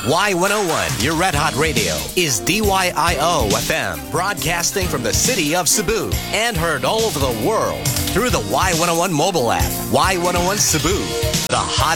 Y101, your Red Hot Radio, is DYIO FM, broadcasting from the city of Cebu and heard all over the world through the Y101 mobile app. Y101 Cebu, the hot